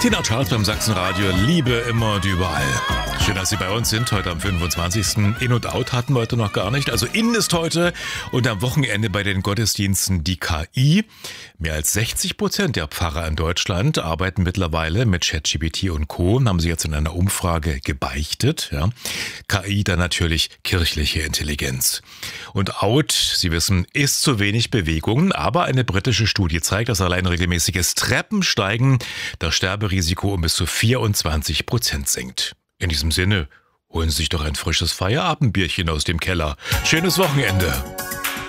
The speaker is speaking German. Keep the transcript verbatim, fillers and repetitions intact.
Tina Charles beim Sachsenradio, Liebe immer und überall. Schön, dass Sie bei uns sind, heute am fünfundzwanzigsten In und Out hatten wir heute noch gar nicht. Also In ist heute und am Wochenende bei den Gottesdiensten die K I. Mehr als sechzig Prozent der Pfarrer in Deutschland arbeiten mittlerweile mit ChatGPT und Co. Haben sie jetzt in einer Umfrage gebeichtet. Ja. K I dann natürlich kirchliche Intelligenz. Und Out, Sie wissen, ist zu wenig Bewegung. Aber eine britische Studie zeigt, dass allein regelmäßiges Treppensteigen das Sterberisiko um bis zu vierundzwanzig Prozent senkt. In diesem Sinne, holen Sie sich doch ein frisches Feierabendbierchen aus dem Keller. Schönes Wochenende.